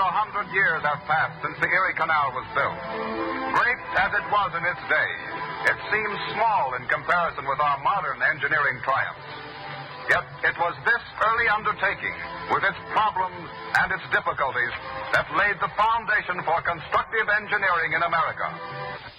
100 years have passed since the Erie Canal was built. Great as it was in its day, it seems small in comparison with our modern engineering triumphs. Yet it was this early undertaking, with its problems and its difficulties, that laid the foundation for constructive engineering in America.